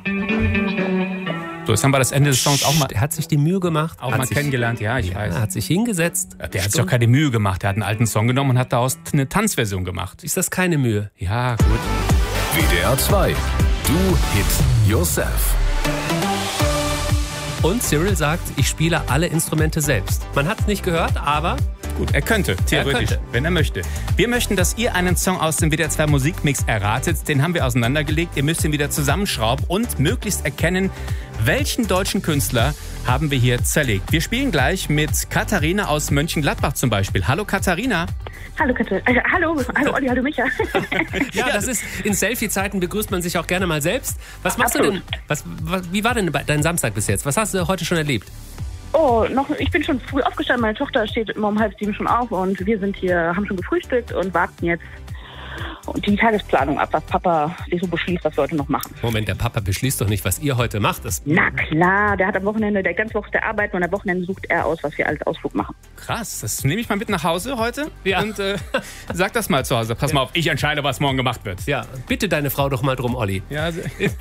So, jetzt haben wir das Ende des Songs auch mal, Er hat sich die Mühe gemacht. auch mal kennengelernt. Ja, ich weiß. Er hat sich hingesetzt. Der hat sich doch keine Mühe gemacht. Der hat einen alten Song genommen und hat daraus eine Tanzversion gemacht. Ist das keine Mühe? Ja, gut. WDR 2. Do Hit Yourself. Und Cyril sagt, ich spiele alle Instrumente selbst. Man hat es nicht gehört, aber Gut, er könnte, theoretisch, könnte. wenn er möchte. Wir möchten, dass ihr einen Song aus dem WDR 2 Musikmix erratet. Den haben wir auseinandergelegt. Ihr müsst ihn wieder zusammenschrauben und möglichst erkennen, welchen deutschen Künstler haben wir hier zerlegt. Wir spielen gleich mit Katharina aus Mönchengladbach zum Beispiel. Hallo Katharina. Hallo Katja. Hallo Olli, hallo Micha. ja, das ist, in Selfie-Zeiten begrüßt man sich auch gerne mal selbst. Was machst du denn? Wie war denn dein Samstag bis jetzt? Was hast du heute schon erlebt? Oh, ich bin schon früh aufgestanden. Meine Tochter steht immer um 6:30 schon auf und wir sind hier, haben schon gefrühstückt und warten jetzt die Tagesplanung ab, was Papa sich so beschließt, was wir heute noch machen. Moment, der Papa beschließt doch nicht, was ihr heute macht. Na klar, der hat am Wochenende, der ganze Woche der Arbeit und am Wochenende sucht er aus, was wir als Ausflug machen. Krass, das nehme ich mal mit nach Hause heute. Ja. Und sag das mal zu Hause. Pass mal auf, ich entscheide, was morgen gemacht wird. Ja, bitte deine Frau doch mal drum, Olli. Ja, also,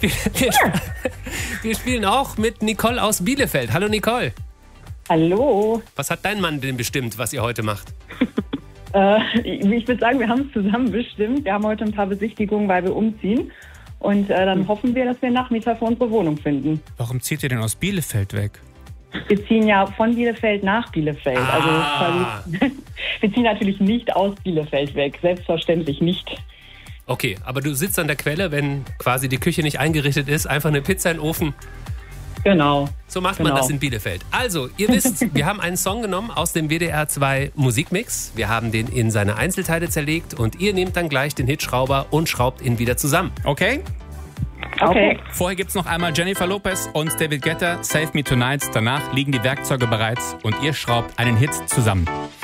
Wir spielen auch mit Nicole aus Bielefeld. Hallo Nicole. Hallo. Was hat dein Mann denn bestimmt, was ihr heute macht? Ich würde sagen, wir haben es zusammen bestimmt. Wir haben heute ein paar Besichtigungen, weil wir umziehen. Und dann hoffen wir, dass wir einen Nachmieter für unsere Wohnung finden. warum zieht ihr denn aus Bielefeld weg? Wir ziehen ja von Bielefeld nach Bielefeld. Also quasi, wir ziehen natürlich nicht aus Bielefeld weg. Selbstverständlich nicht. Okay, aber du sitzt an der Quelle, wenn quasi die Küche nicht eingerichtet ist, einfach eine Pizza in den Ofen. Genau. So macht man das in Bielefeld. Also, ihr wisst, wir haben einen Song genommen aus dem WDR 2 Musikmix. Wir haben den in seine Einzelteile zerlegt und ihr nehmt dann gleich den Hitschrauber und schraubt ihn wieder zusammen. Okay? Okay. Vorher gibt's noch einmal Jennifer Lopez und David Guetta, Save Me Tonight. Danach liegen die Werkzeuge bereit und ihr schraubt einen Hit zusammen.